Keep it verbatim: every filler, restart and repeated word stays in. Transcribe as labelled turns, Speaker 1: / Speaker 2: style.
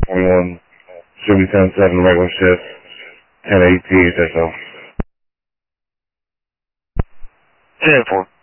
Speaker 1: twenty-one, should be ten seven regular shift, ten eight T H S L.
Speaker 2: ten four.